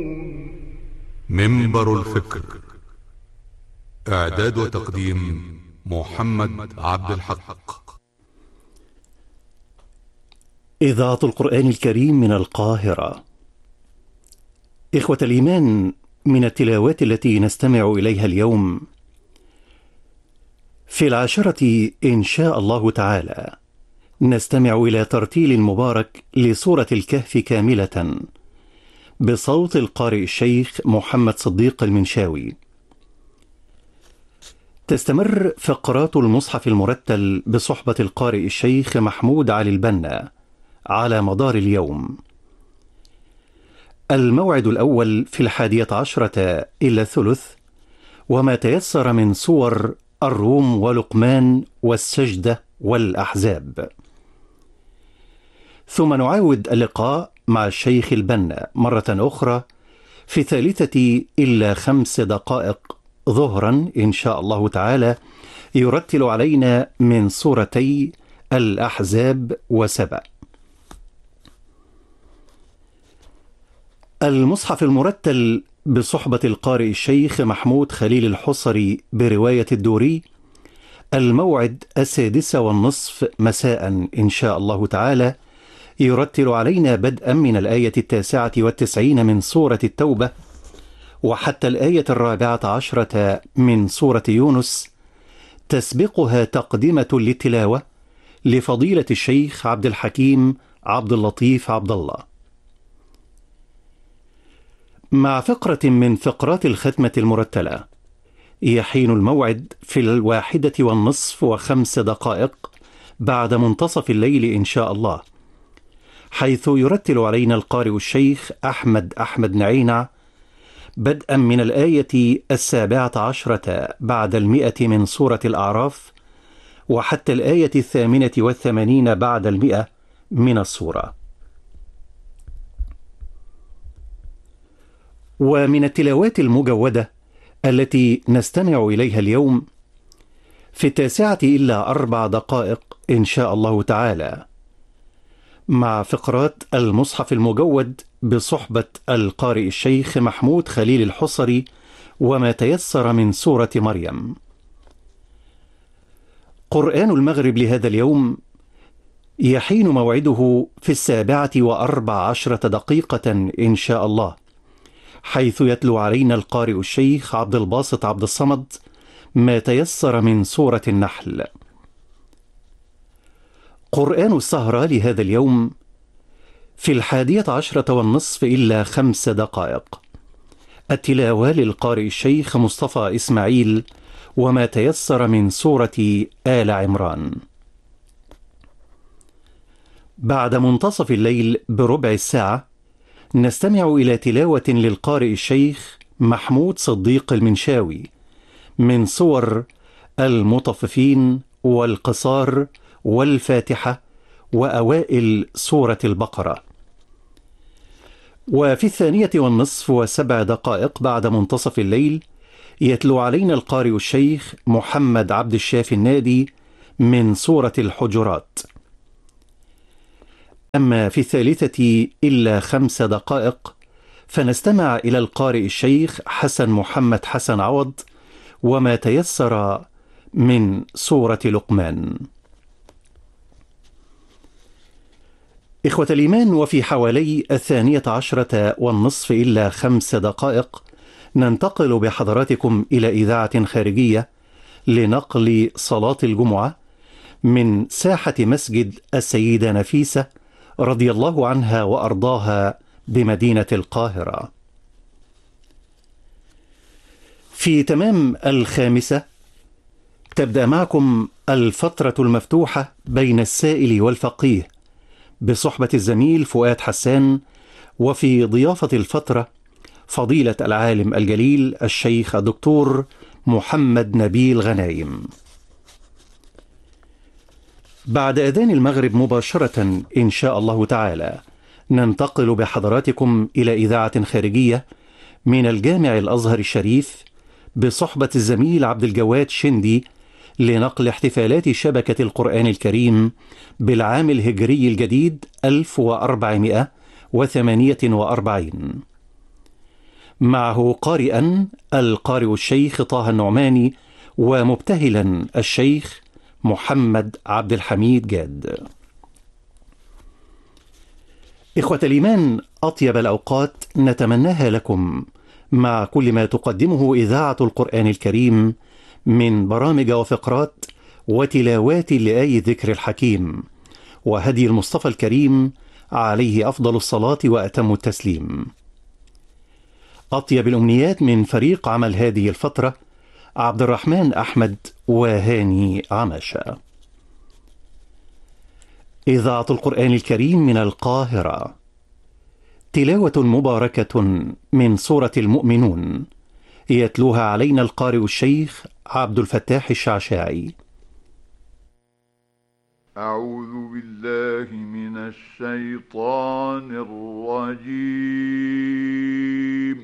منبر الفكر. إعداد وتقديم محمد عبد الحق. إذاعة القرآن الكريم من القاهرة. إخوة الإيمان، من التلاوات التي نستمع إليها اليوم في 10 إن شاء الله تعالى نستمع إلى ترتيل مبارك لسورة الكهف كاملة بصوت القارئ الشيخ محمد صديق المنشاوي. تستمر فقرات المصحف المرتل بصحبة القارئ الشيخ محمود علي البنا على مدار اليوم. الموعد الأول في 11 إلا الثلث، وما تيسر من سور الروم ولقمان والسجدة والأحزاب. ثم نعاود اللقاء مع الشيخ البنا مرة أخرى في 3 إلا 5 دقائق ظهرا إن شاء الله تعالى، يرتل علينا من سورتي الأحزاب وسبأ. المصحف المرتل بصحبة القارئ الشيخ محمود خليل الحصري برواية الدوري، الموعد 6:30 مساء إن شاء الله تعالى، يرتل علينا بدءا من الآية 99 من سورة التوبة وحتى الآية 14 من سورة يونس، تسبقها تقدمة للتلاوة لفضيلة الشيخ عبد الحكيم عبد اللطيف عبد الله، مع فقرة من فقرات الختمة المرتلة. يحين الموعد في 1:05 دقائق بعد منتصف الليل إن شاء الله، حيث يرتل علينا القارئ الشيخ أحمد نعينع بدءا من الآية 17 بعد 100 من سورة الأعراف وحتى الآية 88 بعد 100 من السورة. ومن التلاوات المجودة التي نستمع إليها اليوم في 9 إلا 4 دقائق إن شاء الله تعالى، مع فقرات المصحف المجود بصحبة القارئ الشيخ محمود خليل الحصري وما تيسر من سورة مريم. قرآن المغرب لهذا اليوم يحين موعده في 7:14 دقيقة إن شاء الله، حيث يتلو علينا القارئ الشيخ عبد الباسط عبد الصمد ما تيسر من سورة النحل. قرآن السهرة لهذا اليوم في 11:15 إلا 5 دقائق، التلاوة للقارئ الشيخ مصطفى إسماعيل وما تيسر من سورة آل عمران. بعد منتصف الليل بربع ساعة نستمع إلى تلاوة للقارئ الشيخ محمود صديق المنشاوي من سور المطففين والقصار والفاتحة وأوائل سورة البقرة. وفي 2:20 و7 دقائق بعد منتصف الليل يتلو علينا القارئ الشيخ محمد عبد الشافي النادي من سورة الحجرات. أما في 3 إلا 5 دقائق فنستمع إلى القارئ الشيخ حسن محمد حسن عوض وما تيسر من سورة لقمان. إخوة الإيمان، وفي حوالي 12:20 إلا 5 دقائق ننتقل بحضراتكم إلى إذاعة خارجية لنقل صلاة الجمعة من ساحة مسجد السيدة نفيسة رضي الله عنها وأرضاها بمدينة القاهرة. في تمام 5 تبدأ معكم الفترة المفتوحة بين السائل والفقيه بصحبة الزميل فؤاد حسان، وفي ضيافة الفترة فضيلة العالم الجليل الشيخ الدكتور محمد نبيل غنايم. بعد أذان المغرب مباشرة إن شاء الله تعالى ننتقل بحضراتكم إلى إذاعة خارجية من الجامع الأزهر الشريف بصحبة الزميل عبد الجواد شندي لنقل احتفالات شبكة القرآن الكريم بالعام الهجري الجديد 1448. معه قارئا القارئ الشيخ طه النعماني، ومبتهلا الشيخ محمد عبد الحميد جاد. إخوة الإيمان، أطيب الأوقات نتمناها لكم مع كل ما تقدمه إذاعة القرآن الكريم من برامج وفقرات وتلاوات لآي الذكر الحكيم وهدي المصطفى الكريم عليه أفضل الصلاة وأتم التسليم. أطيب الأمنيات من فريق عمل هذه الفترة: عبد الرحمن أحمد وهاني عماشة. إذاعة القرآن الكريم من القاهرة. تلاوة مباركة من سورة المؤمنون، يتلوها علينا القارئ الشيخ عبد الفتاح الشعشاعي. أعوذ بالله من الشيطان الرجيم.